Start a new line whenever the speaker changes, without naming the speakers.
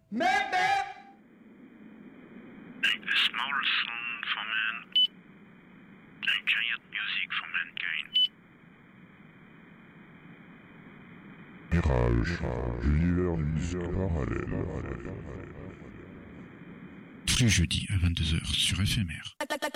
A small song for man, a giant music for mankind.
Mirage, l'univers du musique parallèle.
Tous les jeudis à 22h sur FMR.